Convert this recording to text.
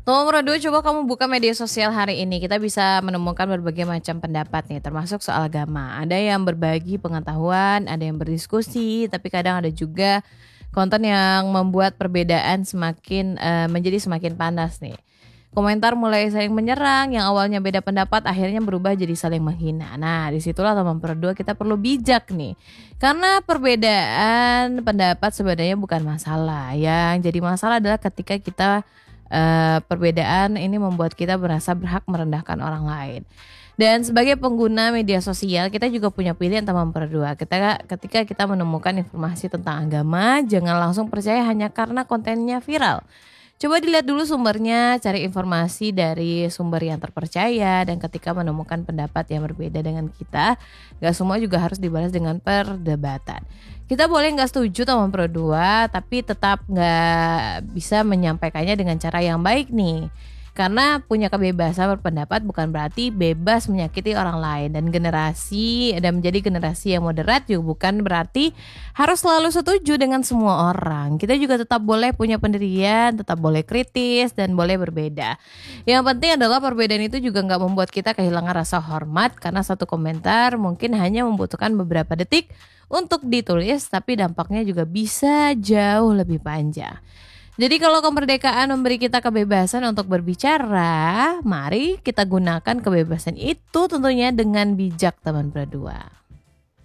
Nomor 2, coba kamu buka media sosial hari ini. Kita bisa menemukan berbagai macam pendapat nih, termasuk soal agama. Ada yang berbagi pengetahuan, ada yang berdiskusi, tapi kadang ada juga konten yang membuat perbedaan menjadi semakin panas nih. Komentar mulai saling menyerang, yang awalnya beda pendapat akhirnya berubah jadi saling menghina. Nah, disitulah teman berdua kita perlu bijak nih. Karena perbedaan pendapat sebenarnya bukan masalah. Yang jadi masalah adalah ketika kita perbedaan ini membuat kita merasa berhak merendahkan orang lain. Dan sebagai pengguna media sosial, kita juga punya pilihan teman berdua. Ketika kita menemukan informasi tentang agama, jangan langsung percaya hanya karena kontennya viral. Coba dilihat dulu sumbernya, cari informasi dari sumber yang terpercaya, dan ketika menemukan pendapat yang berbeda dengan kita, gak semua juga harus dibalas dengan perdebatan. Kita boleh gak setuju teman berdua, tapi tetap gak bisa menyampaikannya dengan cara yang baik nih. Karena punya kebebasan berpendapat bukan berarti bebas menyakiti orang lain, dan menjadi generasi yang moderat juga bukan berarti harus selalu setuju dengan semua orang. Kita juga tetap boleh punya pendirian, tetap boleh kritis dan boleh berbeda. Yang penting adalah perbedaan itu juga nggak membuat kita kehilangan rasa hormat, karena satu komentar mungkin hanya membutuhkan beberapa detik untuk ditulis, tapi dampaknya juga bisa jauh lebih panjang. Jadi kalau kemerdekaan memberi kita kebebasan untuk berbicara, mari kita gunakan kebebasan itu tentunya dengan bijak teman berdua.